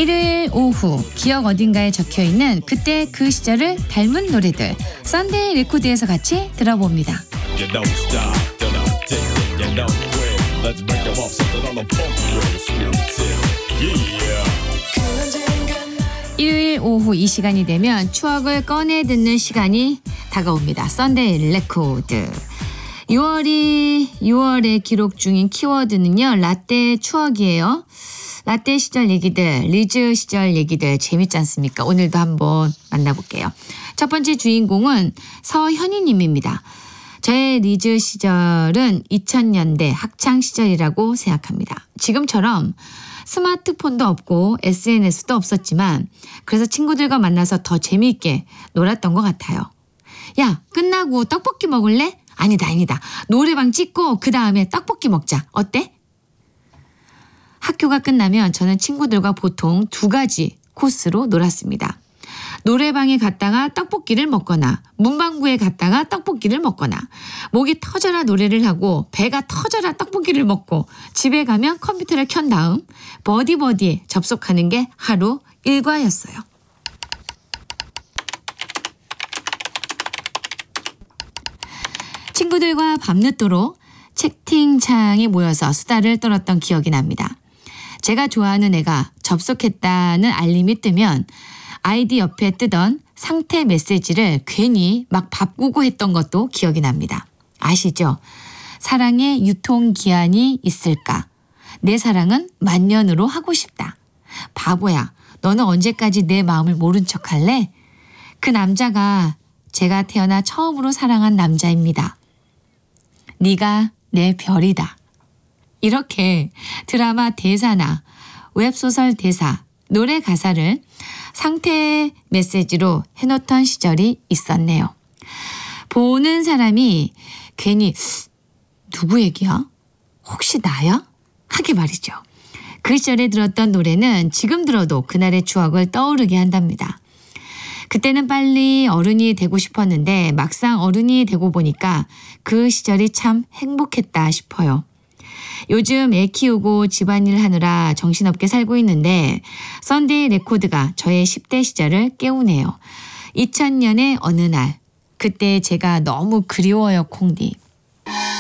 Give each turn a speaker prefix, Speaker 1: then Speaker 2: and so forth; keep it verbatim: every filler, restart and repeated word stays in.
Speaker 1: 일요일 오후 기억 어딘가에 적혀있는 그때 그 시절을 닮은 노래들 썬데이 레코드에서 같이 들어봅니다.
Speaker 2: You don't stop, don't update, you don't quit. Let's break them off something on the funky road, spirit tip. Yeah.
Speaker 1: 일요일 오후 이 시간이 되면 추억을 꺼내 듣는 시간이 다가옵니다. 썬데이 레코드. 유월이 유월에 기록 중인 키워드는요. 라떼 추억이에요. 라떼 시절 얘기들, 리즈 시절 얘기들 재밌지 않습니까? 오늘도 한번 만나볼게요. 첫 번째 주인공은 서현희 님입니다. 저의 리즈 시절은 이천 년대 학창 시절이라고 생각합니다. 지금처럼 스마트폰도 없고 에스엔에스도 없었지만 그래서 친구들과 만나서 더 재미있게 놀았던 것 같아요. 야, 끝나고 떡볶이 먹을래? 아니다, 아니다. 노래방 찍고 그 다음에 떡볶이 먹자. 어때? 학교가 끝나면 저는 친구들과 보통 두 가지 코스로 놀았습니다. 노래방에 갔다가 떡볶이를 먹거나 문방구에 갔다가 떡볶이를 먹거나 목이 터져라 노래를 하고 배가 터져라 떡볶이를 먹고 집에 가면 컴퓨터를 켠 다음 버디버디에 접속하는 게 하루 일과였어요. 친구들과 밤늦도록 채팅창에 모여서 수다를 떨었던 기억이 납니다. 제가 좋아하는 애가 접속했다는 알림이 뜨면 아이디 옆에 뜨던 상태 메시지를 괜히 막 바꾸고 했던 것도 기억이 납니다. 아시죠? 사랑의 유통기한이 있을까? 내 사랑은 만년으로 하고 싶다. 바보야, 너는 언제까지 내 마음을 모른 척할래? 그 남자가 제가 태어나 처음으로 사랑한 남자입니다. 네가 내 별이다. 이렇게 드라마 대사나 웹소설 대사, 노래 가사를 상태 메시지로 해놓던 시절이 있었네요. 보는 사람이 괜히 누구 얘기야? 혹시 나야? 하게 말이죠. 그 시절에 들었던 노래는 지금 들어도 그날의 추억을 떠오르게 한답니다. 그때는 빨리 어른이 되고 싶었는데 막상 어른이 되고 보니까 그 시절이 참 행복했다 싶어요. 요즘 애 키우고 집안일 하느라 정신없게 살고 있는데 썬데이 레코드가 저의 십 대 시절을 깨우네요. 이천 년의 어느 날 그때 제가 너무 그리워요 콩디.